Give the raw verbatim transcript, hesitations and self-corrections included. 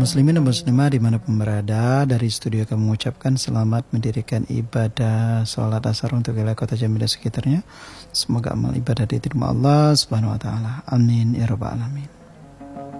muslimin dan muslimah dimanapun berada, dari studio kami mengucapkan selamat mendirikan ibadah sholat asar untuk wilayah kota Jambi dan sekitarnya. Semoga amal ibadah diterima Allah Subhanahu wa taala. Amin ya rabbal alamin.